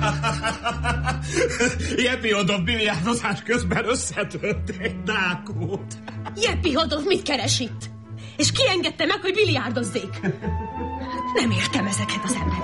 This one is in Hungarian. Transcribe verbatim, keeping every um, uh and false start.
Jepihodov biliárdozás közben összetört egy dákót. Jepihodov mit keres itt? És ki engedte meg, hogy biliárdozzék? Nem értem ezeket az embereket.